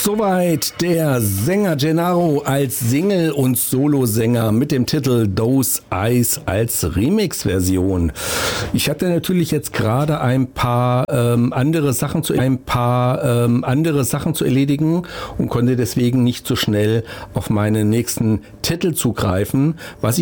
Soweit der Sänger Gennaro als Single- und Solosänger mit dem Titel Those Eyes als Remix-Version. Ich hatte natürlich jetzt gerade ein paar andere Sachen zu erledigen und konnte deswegen nicht so schnell auf meinen nächsten Titel zugreifen. Was